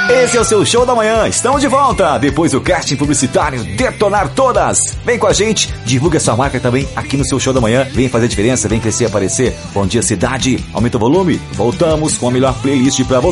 Esse é o seu Show da Manhã. Estamos de volta. Depois do casting publicitário Detonar Todas. Vem com a gente, divulga sua marca também aqui no seu Show da Manhã. Vem fazer diferença, vem crescer e aparecer. Bom dia, cidade. Aumenta o volume. Voltamos com a melhor playlist pra você.